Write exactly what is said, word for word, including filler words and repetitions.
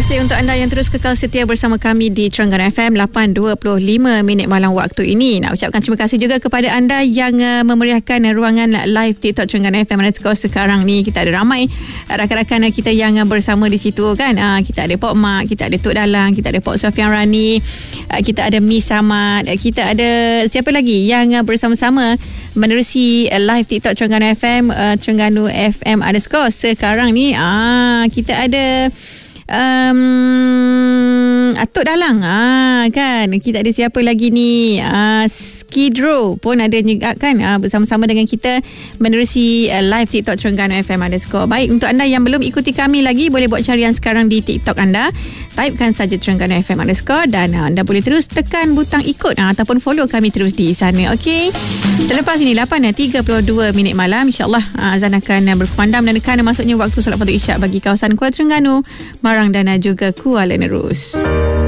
kasih untuk anda yang terus kekal setia bersama kami di Terengganu F M lapan dua puluh lima minit malam waktu ini. Nak ucapkan terima kasih juga kepada anda yang uh, memeriahkan uh, ruangan live TikTok Terengganu F M underscore sekarang ni. Kita ada ramai uh, rakan-rakan uh, kita yang uh, bersama di situ kan. Uh, kita ada Pok Mak, kita ada Tok Dalang, kita ada Pok Sofian Rani, uh, kita ada Miss Samad, uh, kita ada siapa lagi yang uh, bersama-sama menerusi uh, live TikTok Terengganu F M, uh, Terengganu F M underscore sekarang ni. Ah, kita ada Um, Atuk Dalang ah, kan. Kita ada siapa lagi ni, ah, Skidrow pun ada juga kan, ah, bersama-sama dengan kita menerusi uh, live TikTok Terengganu F M underscore. Baik, untuk anda yang belum ikuti kami lagi, boleh buat carian sekarang di TikTok anda, typekan saja Terengganu F M underscore dan uh, anda boleh terus tekan butang ikut uh, ataupun follow kami terus di sana. Okey, selepas ini lapan tiga puluh dua minit malam, InsyaAllah uh, azan akan uh, berkumandang dan akan masuknya waktu solat fardu isyak bagi kawasan Kuala Terengganu, Marang dan uh, juga Kuala Nerus.